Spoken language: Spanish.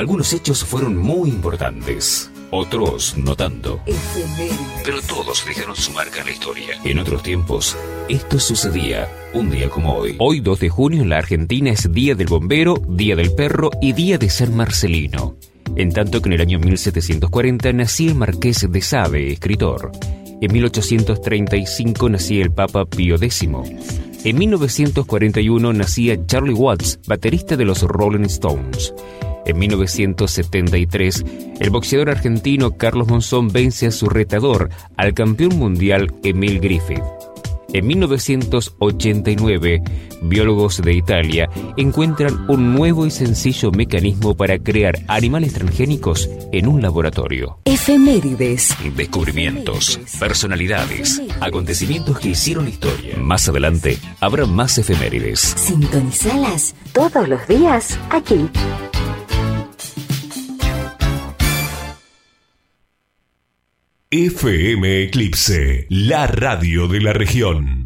Algunos hechos fueron muy importantes, otros no tanto. Pero todos dejaron su marca en la historia. En otros tiempos, esto sucedía un día como hoy. Hoy, 2 de junio, en la Argentina es Día del Bombero, Día del Perro y Día de San Marcelino. En tanto que en el año 1740 nacía el Marqués de Sade, escritor. En 1835 nacía el Papa Pío X. En 1941 nacía Charlie Watts, baterista de los Rolling Stones. En 1973, el boxeador argentino Carlos Monzón vence a su retador, al campeón mundial Emil Griffith. En 1989, biólogos de Italia encuentran un nuevo y sencillo mecanismo para crear animales transgénicos en un laboratorio. Efemérides. Descubrimientos, personalidades, acontecimientos que hicieron historia. Más adelante, habrá más efemérides. Sintonizalas todos los días aquí. FM Eclipse, la radio de la región.